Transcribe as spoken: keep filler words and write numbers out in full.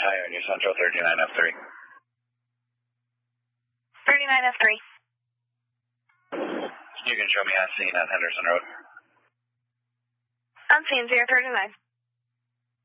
Ohio, New Central thirty-nine F three. thirty-nine F three. You can show me on scene on Henderson Road. On scene, zero thirty-nine.